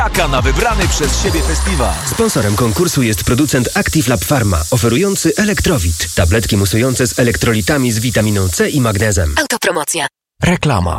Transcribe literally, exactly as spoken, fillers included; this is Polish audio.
Taka na wybrany przez siebie festiwal. Sponsorem konkursu jest producent Active Lab Pharma, oferujący Elektrowit. Tabletki musujące z elektrolitami z witaminą C i magnezem. Autopromocja. Reklama.